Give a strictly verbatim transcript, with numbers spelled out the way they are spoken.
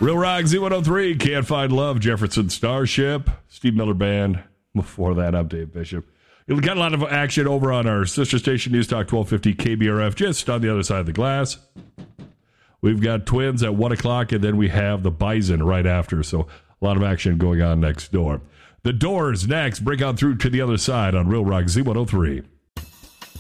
Real Rock Z one oh three, Can't Find Love, Jefferson Starship, Steve Miller Band. Before that, I'm Dave Bishop. You've got a lot of action over on our sister station, News Talk twelve fifty K B R F, just on the other side of the glass. We've got Twins at one o'clock, and then we have the Bison right after. So a lot of action going on next door. The Doors next. Break on through to the other side on Real Rock Z one oh three.